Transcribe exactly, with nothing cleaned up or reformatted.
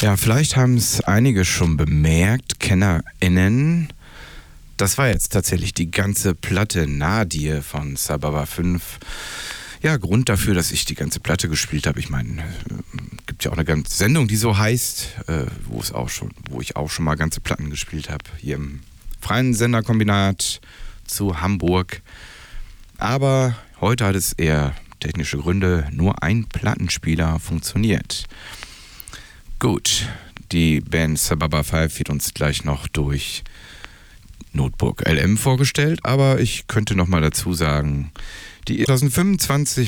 Ja, vielleicht haben es einige schon bemerkt, KennerInnen. Das war jetzt tatsächlich die ganze Platte Nadir von Sababa fünf. Ja, Grund dafür, dass ich die ganze Platte gespielt habe. Ich meine, es gibt ja auch eine ganze Sendung, die so heißt, äh, wo es auch schon, wo ich auch schon mal ganze Platten gespielt habe. Hier im Freien Senderkombinat zu Hamburg. Aber heute hat es eher technische Gründe. Nur ein Plattenspieler funktioniert. Gut, die Band Sababa fünf wird uns gleich noch durch Notebook L M vorgestellt, aber ich könnte noch mal dazu sagen, die zwanzig fünfundzwanzig